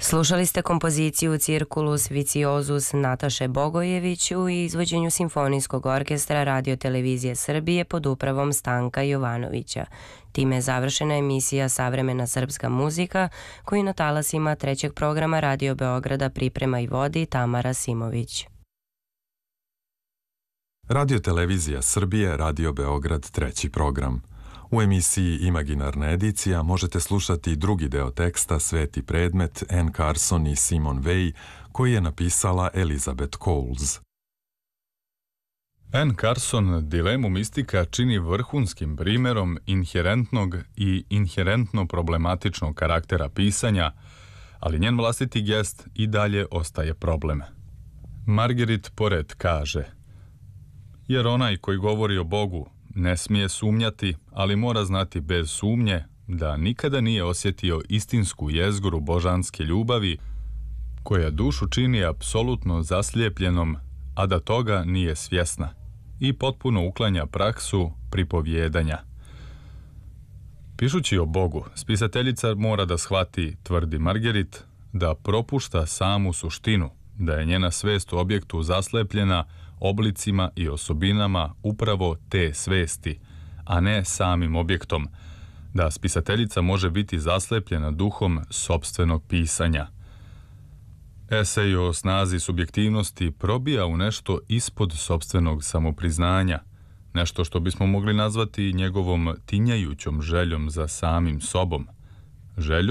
Slušali ste kompoziciju Circulus Viciosus Nataše Bogojević u izvođenju Simfonijskog orkestra Radio-televizije Srbije pod upravom Stanka Jovanovića. Time je završena emisija Savremena srpska muzika, koju na talasima trećeg programa Radio Beograda priprema i vodi Tamara Simović. Radio-televizija Srbije, Radio Beograd, treći program. U emisiji Imaginarna edicija možete slušati drugi deo teksta Sveti predmet Anne Carson i Simone Weil, koji je napisala Elizabeth Coles. Anne Carson dilemu mistika čini vrhunskim primjerom inherentnog i inherentno problematičnog karaktera pisanja, ali njen vlastiti gest i dalje ostaje problem. Marguerite Porete kaže: jer onaj koji govori o Bogu ne smije sumnjati, ali mora znati bez sumnje da nikada nije osjetio istinsku jezgru božanske ljubavi koja dušu čini apsolutno zaslijepljenom, a da toga nije svjesna i potpuno uklanja praksu pripovjedanja. Pišući o Bogu, spisateljica mora da shvati, tvrdi Marguerite, da propušta samu suštinu, da je njena svest u objektu zaslepljena oblicima i osobinama upravo te svesti, a ne samim objektom, da spisateljica može biti zaslepljena duhom sopstvenog pisanja. Esej o snazi subjektivnosti probija u nešto ispod sopstvenog samopriznanja, nešto što bismo mogli nazvati njegovom tinjajućom željom za samim sobom, željom